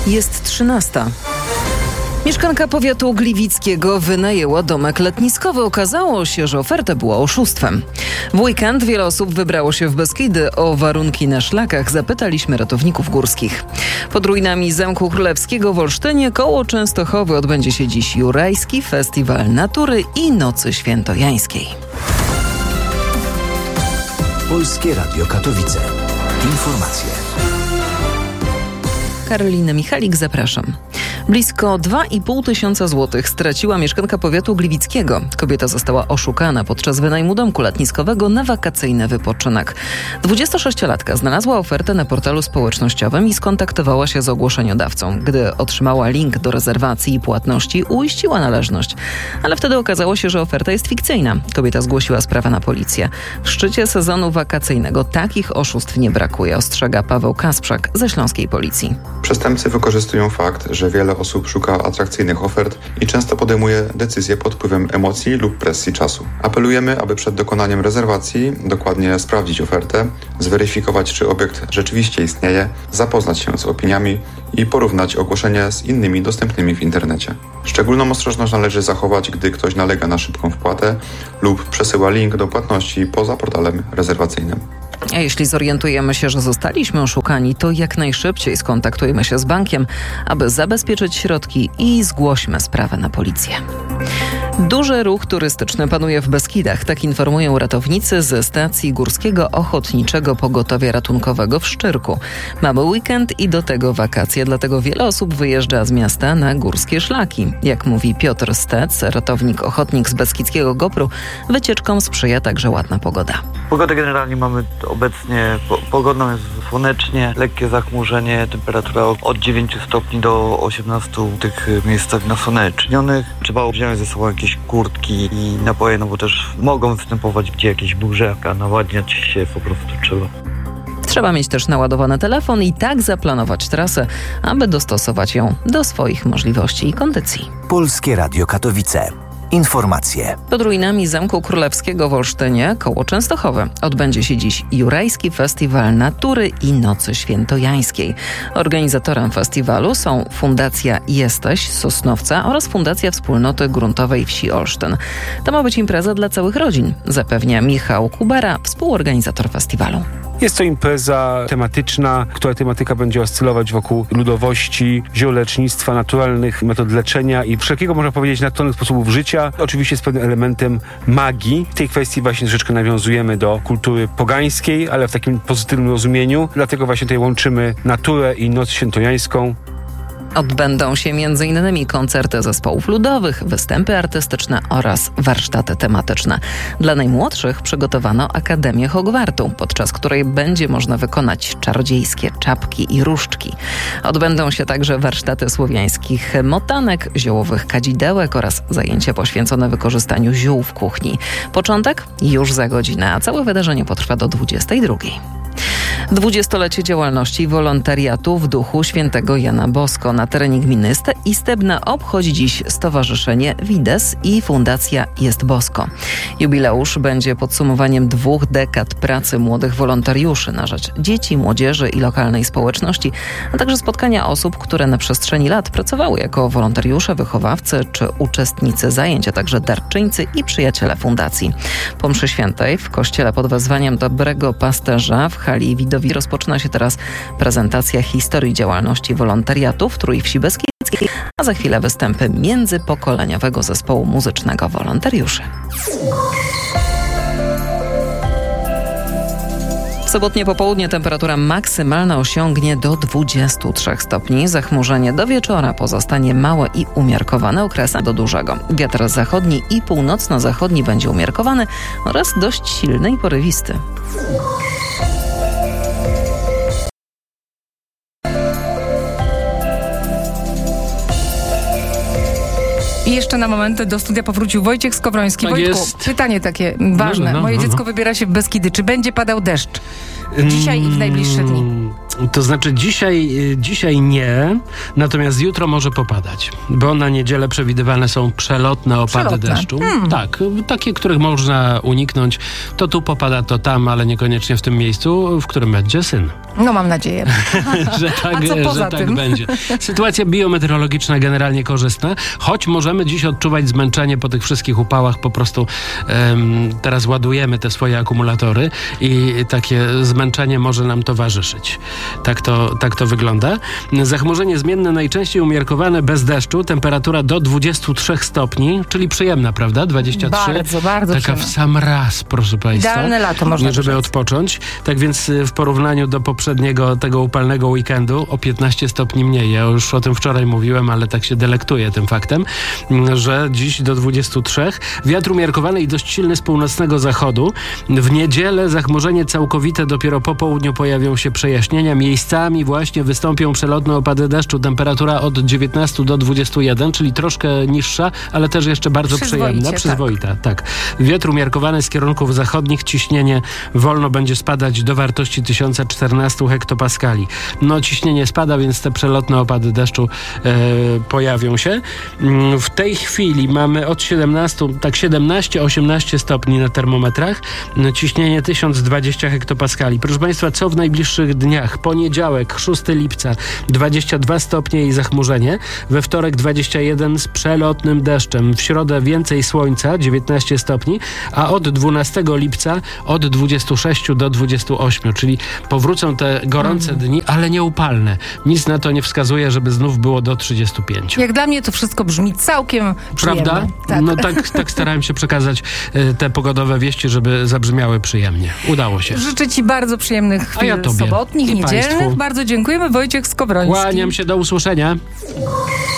Jest 13. Mieszkanka powiatu gliwickiego wynajęła domek letniskowy. Okazało się, że oferta była oszustwem. W weekend wiele osób wybrało się w Beskidy. O warunki na szlakach zapytaliśmy ratowników górskich. Pod ruinami Zamku Królewskiego w Olsztynie koło Częstochowy odbędzie się dziś Jurajski Festiwal Natury i Nocy Świętojańskiej. Polskie Radio Katowice. Informacje. Karolina Michalik, zapraszam. Blisko 2,5 tysiąca złotych straciła mieszkanka powiatu gliwickiego. Kobieta została oszukana podczas wynajmu domku letniskowego na wakacyjny wypoczynek. 26-latka znalazła ofertę na portalu społecznościowym i skontaktowała się z ogłoszeniodawcą. Gdy otrzymała link do rezerwacji i płatności, uiściła należność. Ale wtedy okazało się, że oferta jest fikcyjna. Kobieta zgłosiła sprawę na policję. W szczycie sezonu wakacyjnego takich oszustw nie brakuje, ostrzega Paweł Kasprzak ze śląskiej policji. Przestępcy wykorzystują fakt, że wiele osób szuka atrakcyjnych ofert i często podejmuje decyzje pod wpływem emocji lub presji czasu. Apelujemy, aby przed dokonaniem rezerwacji dokładnie sprawdzić ofertę, zweryfikować, czy obiekt rzeczywiście istnieje, zapoznać się z opiniami i porównać ogłoszenia z innymi dostępnymi w internecie. Szczególną ostrożność należy zachować, gdy ktoś nalega na szybką wpłatę lub przesyła link do płatności poza portalem rezerwacyjnym. A jeśli zorientujemy się, że zostaliśmy oszukani, to jak najszybciej skontaktujmy się z bankiem, aby zabezpieczyć środki i zgłośmy sprawę na policję. Duży ruch turystyczny panuje w Beskidach, tak informują ratownicy ze stacji Górskiego Ochotniczego Pogotowia Ratunkowego w Szczyrku. Mamy weekend i do tego wakacje, dlatego wiele osób wyjeżdża z miasta na górskie szlaki. Jak mówi Piotr Stec, ratownik ochotnik z Beskidzkiego GoPru, wycieczkom sprzyja także ładna pogoda. Pogodę generalnie mamy obecnie pogodną, jest słonecznie, lekkie zachmurzenie, temperatura od 9 stopni do 18 w tych miejscach nasłonecznionych. Trzeba wziąć ze sobą jakieś kurtki i napoje, no bo też mogą występować gdzie jakieś burze, a nawadniać się po prostu trzeba. Trzeba mieć też naładowany telefon i tak zaplanować trasę, aby dostosować ją do swoich możliwości i kondycji. Polskie Radio Katowice. Informacje. Pod ruinami Zamku Królewskiego w Olsztynie koło Częstochowy odbędzie się dziś Jurajski Festiwal Natury i Nocy Świętojańskiej. Organizatorem festiwalu są Fundacja Jesteś z Sosnowca oraz Fundacja Wspólnoty Gruntowej Wsi Olsztyn. To ma być impreza dla całych rodzin, zapewnia Michał Kubara, współorganizator festiwalu. Jest to impreza tematyczna, która tematyka będzie oscylować wokół ludowości, ziół lecznictwa, naturalnych metod leczenia i wszelkiego, można powiedzieć, naturalnych sposobów życia. Oczywiście z pewnym elementem magii. W tej kwestii właśnie troszeczkę nawiązujemy do kultury pogańskiej, ale w takim pozytywnym rozumieniu. Dlatego właśnie tutaj łączymy naturę i noc świętojańską. Odbędą się m.in. koncerty zespołów ludowych, występy artystyczne oraz warsztaty tematyczne. Dla najmłodszych przygotowano Akademię Hogwartu, podczas której będzie można wykonać czarodziejskie czapki i różdżki. Odbędą się także warsztaty słowiańskich motanek, ziołowych kadzidełek oraz zajęcia poświęcone wykorzystaniu ziół w kuchni. Początek już za godzinę, a całe wydarzenie potrwa do 22. 20-lecie działalności wolontariatu w duchu świętego Jana Bosko. Na terenie gminy Istebna obchodzi dziś Stowarzyszenie Wides i Fundacja Jest Bosko. Jubileusz będzie podsumowaniem 2 dekad pracy młodych wolontariuszy na rzecz dzieci, młodzieży i lokalnej społeczności, a także spotkania osób, które na przestrzeni lat pracowały jako wolontariusze, wychowawcy czy uczestnicy zajęć, a także darczyńcy i przyjaciele fundacji. Po mszy świętej w kościele pod wezwaniem Dobrego Pasterza w hali Widowi rozpoczyna się teraz prezentacja historii działalności wolontariatu w Trójwsi Beskidzkiej, a za chwilę występy międzypokoleniowego zespołu muzycznego wolontariuszy. W sobotnie popołudnie temperatura maksymalna osiągnie do 23 stopni. Zachmurzenie do wieczora pozostanie małe i umiarkowane, okresem do dużego. Wiatr zachodni i północno-zachodni będzie umiarkowany oraz dość silny i porywisty. I jeszcze na moment do studia powrócił Wojciech Skowroński. Tak Wojtku, jest. pytanie takie ważne. Moje dziecko wybiera się w Beskidy. Czy będzie padał deszcz? Dzisiaj i w najbliższe dni. To znaczy dzisiaj nie, natomiast jutro może popadać, bo na niedzielę przewidywane są przelotne opady deszczu. Tak, takie, których można uniknąć. To tu popada, to tam, ale niekoniecznie w tym miejscu, w którym będzie syn. No mam nadzieję. że tak, A co poza że tak tym? będzie. Sytuacja biometeorologiczna generalnie korzystna, choć możemy dziś odczuwać zmęczenie po tych wszystkich upałach. Po prostu teraz ładujemy te swoje akumulatory i takie zmęczenie może nam towarzyszyć. Tak to wygląda. Zachmurzenie zmienne, najczęściej umiarkowane, bez deszczu, temperatura do 23 stopni, czyli przyjemna, prawda? 23. Bardzo, bardzo Taka przyjemna. w sam raz, proszę Państwa. Idealne lato można żeby rzec. odpocząć. Tak więc w porównaniu do poprzedniego, tego upalnego weekendu, o 15 stopni mniej. Ja już o tym wczoraj mówiłem, ale tak się delektuję tym faktem, że dziś do 23. Wiatr umiarkowany i dość silny z północnego zachodu. W niedzielę zachmurzenie całkowite, dopiero po południu pojawią się przejaśnienia. Miejscami właśnie wystąpią przelotne opady deszczu. Temperatura od 19 do 21, czyli troszkę niższa, ale też jeszcze bardzo przyjemna. Przyzwoita, tak. Wiatr umiarkowany z kierunków zachodnich, ciśnienie wolno będzie spadać do wartości 1014 hektopaskali. No ciśnienie spada, więc te przelotne opady deszczu pojawią się. W tej chwili mamy od 17-18 stopni na termometrach. Ciśnienie 1020 hektopaskali. Proszę Państwa, co w najbliższych dniach? Poniedziałek, 6 lipca, 22 stopnie i zachmurzenie. We wtorek 21 z przelotnym deszczem. W środę więcej słońca, 19 stopni, a od 12 lipca od 26 do 28, czyli powrócą te gorące dni, ale nie upalne. Nic na to nie wskazuje, żeby znów było do 35. Jak dla mnie to wszystko brzmi całkiem przyjemnie. Prawda? Tak. No tak starałem się przekazać te pogodowe wieści, żeby zabrzmiały przyjemnie. Udało się. Życzę Ci bardzo przyjemnych chwil ja tobie. sobotnich, I niedzielnych. państwu. Bardzo dziękujemy. Wojciech Skowroński. Kłaniam się, do usłyszenia.